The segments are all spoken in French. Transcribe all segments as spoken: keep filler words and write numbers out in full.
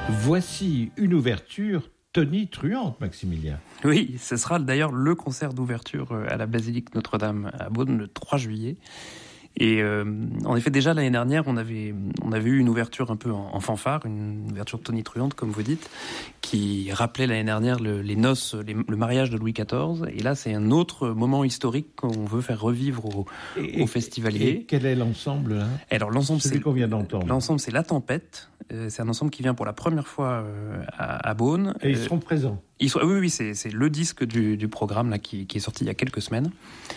Voici une ouverture tonitruante, Maximilien. Oui, ce sera d'ailleurs le concert d'ouverture à la Basilique Notre-Dame à Beaune le trois juillet. Et euh, en effet, déjà l'année dernière, on avait, on avait eu une ouverture un peu en, en fanfare, une ouverture tonitruante, comme vous dites, qui rappelait l'année dernière le, les noces, les, le mariage de Louis quatorze. Et là, c'est un autre moment historique qu'on veut faire revivre aux, et, aux festivaliers. Et quel est l'ensemble là ? Alors l'ensemble, Celui c'est qu'on vient d'entendre. L'ensemble, c'est La Tempête. Euh, c'est un ensemble qui vient pour la première fois euh, à, à Beaune. Et ils seront euh, présents. Ils sont, oui, oui, c'est, c'est le disque du, du programme là qui, qui est sorti il y a quelques semaines.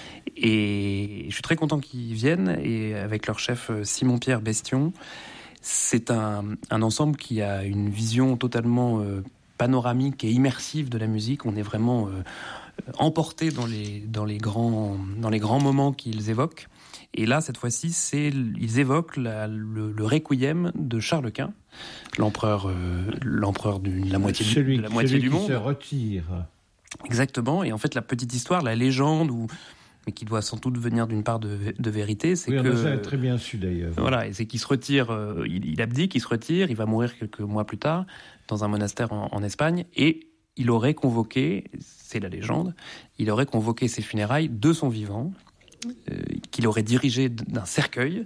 Et je suis très content qu'ils viennent, et avec leur chef Simon-Pierre Bestion. C'est un, un ensemble qui a une vision totalement euh, panoramique et immersive de la musique. On est vraiment euh, emporté dans les, dans, les grands, dans les grands moments qu'ils évoquent. Et là, cette fois-ci, c'est, ils évoquent la, le, le requiem de Charles Quint, l'empereur, euh, l'empereur de la moitié, celui, du, de la moitié celui du monde. Celui qui se retire. Exactement. Et en fait, la petite histoire, la légende, où mais qui doit sans doute venir d'une part de, de vérité, c'est oui, que... Oui, on a très bien su d'ailleurs. Voilà, et c'est qu'il se retire, euh, il, il abdique, il se retire, il va mourir quelques mois plus tard dans un monastère en, en Espagne, et il aurait convoqué, c'est la légende, il aurait convoqué ses funérailles de son vivant, euh, qu'il aurait dirigé d'un cercueil,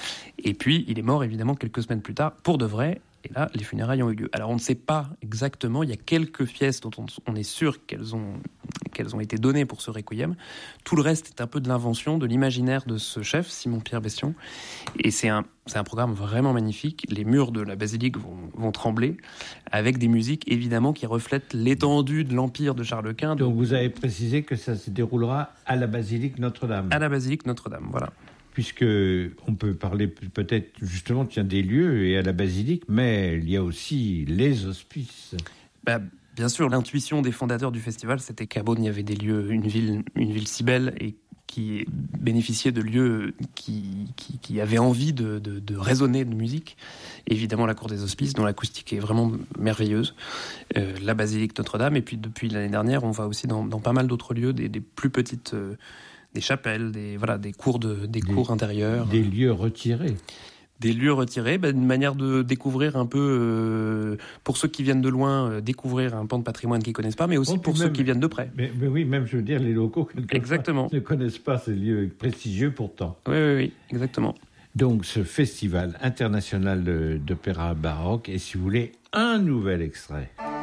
et puis il est mort évidemment quelques semaines plus tard, pour de vrai. Et là, les funérailles ont eu lieu. Alors, on ne sait pas exactement. Il y a quelques pièces dont on, on est sûr qu'elles ont, qu'elles ont été données pour ce requiem. Tout le reste est un peu de l'invention, de l'imaginaire de ce chef, Simon-Pierre Bestion. Et c'est un, c'est un programme vraiment magnifique. Les murs de la basilique vont, vont trembler, avec des musiques, évidemment, qui reflètent l'étendue de l'empire de Charles Quint. Donc, vous avez précisé que ça se déroulera à la basilique Notre-Dame. À la basilique Notre-Dame, voilà. Puisque on peut parler peut-être justement tiens, des lieux et à la basilique, mais il y a aussi les hospices. Bah, bien sûr, l'intuition des fondateurs du festival, c'était qu'à Beaune, il y avait des lieux, une ville, une ville si belle et qui bénéficiait de lieux qui, qui, qui avaient envie de, de, de résonner de musique. Évidemment, la Cour des Hospices, dont l'acoustique est vraiment merveilleuse. Euh, la basilique Notre-Dame. Et puis, depuis l'année dernière, on va aussi dans, dans pas mal d'autres lieux, des, des plus petites... Euh, des chapelles, des, voilà, des cours, de, des, des cours intérieurs. Des lieux retirés. Des lieux retirés, bah, une manière de découvrir un peu, euh, pour ceux qui viennent de loin, euh, découvrir un pan de patrimoine qu'ils ne connaissent pas, mais aussi bon, pour même, ceux qui viennent de près. Mais, mais oui, même, je veux dire, les locaux exactement. ne connaissent pas ces lieux prestigieux pourtant. Oui, oui, oui, exactement. Donc, ce festival international d'opéra baroque, et si vous voulez, un nouvel extrait.